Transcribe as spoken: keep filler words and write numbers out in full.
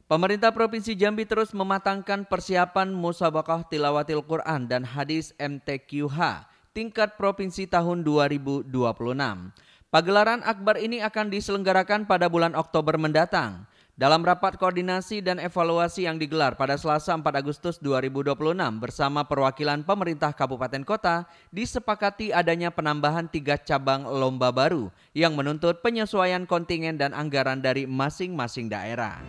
Pemerintah Provinsi Jambi terus mematangkan persiapan Musabaqah Tilawatil Quran dan Hadis M T Q H tingkat provinsi tahun dua ribu dua puluh enam. Pagelaran akbar ini akan diselenggarakan pada bulan Oktober mendatang. Dalam rapat koordinasi dan evaluasi yang digelar pada Selasa empat Agustus dua ribu dua puluh enam bersama perwakilan pemerintah kabupaten kota, disepakati adanya penambahan tiga cabang lomba baru yang menuntut penyesuaian kontingen dan anggaran dari masing-masing daerah.